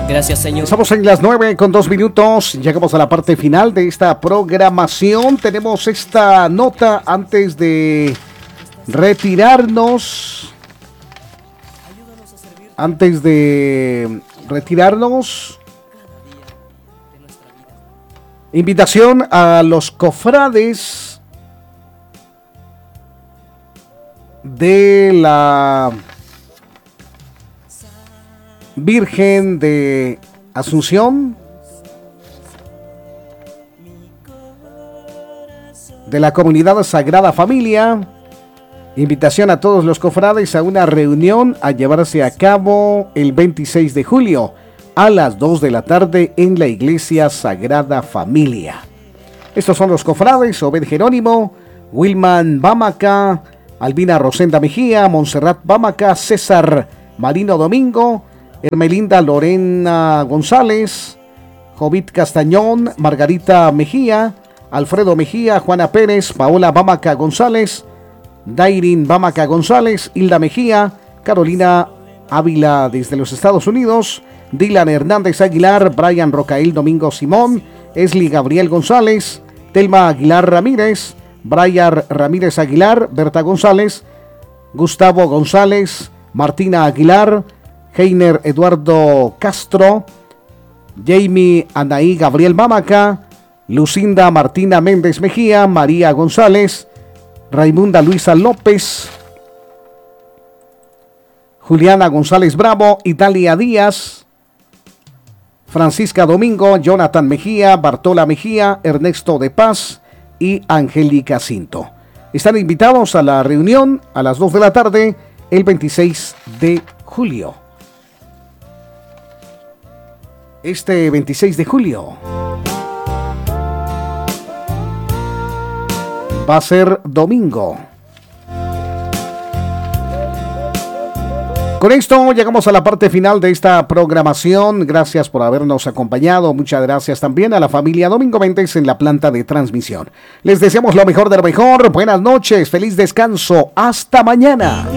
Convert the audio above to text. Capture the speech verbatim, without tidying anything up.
Gracias, Señor. Estamos en las nueve con dos minutos. Llegamos a la parte final de esta programación. Tenemos esta nota antes de retirarnos. Antes de retirarnos. Invitación a los cofrades de la Virgen de Asunción, de la comunidad Sagrada Familia. Invitación a todos los cofrades a una reunión a llevarse a cabo el veintiséis de julio a las dos de la tarde en la iglesia Sagrada Familia. Estos son los cofrades: Obed Jerónimo, Wilman Bamaca, Albina Rosenda Mejía, Montserrat Bamaca, César Marino Domingo, Hermelinda Lorena González, Jovit Castañón, Margarita Mejía, Alfredo Mejía, Juana Pérez, Paola Bamaca González, Dairin Bamaca González, Hilda Mejía, Carolina Ávila desde los Estados Unidos, Dylan Hernández Aguilar, Brian Rocael Domingo Simón, Esli Gabriel González, Telma Aguilar Ramírez, Brian Ramírez Aguilar, Berta González, Gustavo González, Martina Aguilar, Heiner Eduardo Castro, Jamie Anaí Gabriel Bamaca, Lucinda Martina Méndez Mejía, María González, Raimunda Luisa López, Juliana González Bravo, Italia Díaz, Francisca Domingo, Jonathan Mejía, Bartola Mejía, Ernesto de Paz y Angélica Cinto. Están invitados a la reunión a las dos de la tarde el veintiséis de julio. Este veintiséis de julio va a ser domingo. Con esto llegamos a la parte final de esta programación. Gracias por habernos acompañado. Muchas gracias también a la familia Domingo Méndez en la planta de transmisión. Les deseamos lo mejor de lo mejor. Buenas noches, feliz descanso. Hasta mañana.